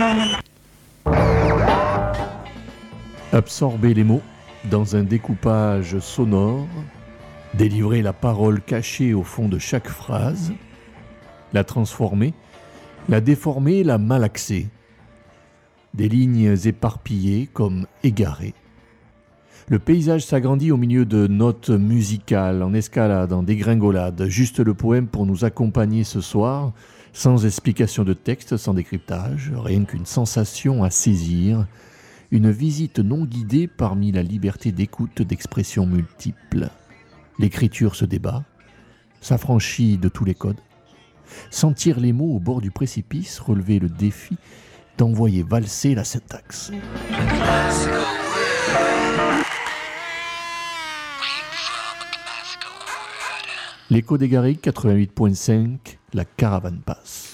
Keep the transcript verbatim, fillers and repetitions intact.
Absorber les mots dans un découpage sonore, délivrer la parole cachée au fond de chaque phrase, la transformer, la déformer, la malaxer. Des lignes éparpillées comme égarées. Le paysage s'agrandit au milieu de notes musicales, en escalade, en dégringolade. Juste le poème pour nous accompagner ce soir, sans explication de texte, sans décryptage, rien qu'une sensation à saisir, une visite non guidée parmi la liberté d'écoute d'expressions multiples. L'écriture se débat, s'affranchit de tous les codes. Sentir les mots au bord du précipice, relever le défi d'envoyer valser la syntaxe. L'écho des Garrigues, quatre-vingt-huit virgule cinq, la caravane passe.